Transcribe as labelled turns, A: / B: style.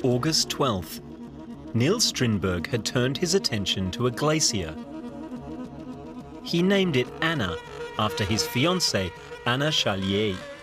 A: August 12th. Niels Strindberg had turned his attention to a glacier. He named it Anna, after his fiancée, Anna Charlier.